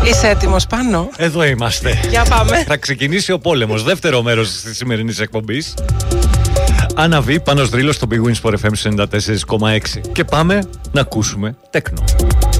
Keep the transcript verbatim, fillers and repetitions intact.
Είσαι έτοιμος πάνω? Εδώ είμαστε. Για πάμε. Θα ξεκινήσει ο πόλεμος. Δεύτερο μέρος της σημερινής εκπομπής. Αναβεί Πάνος Δρύλος στο Big Win Sport εφ εμ ενενήντα τέσσερα κόμμα έξι. Και πάμε να ακούσουμε τέκνο.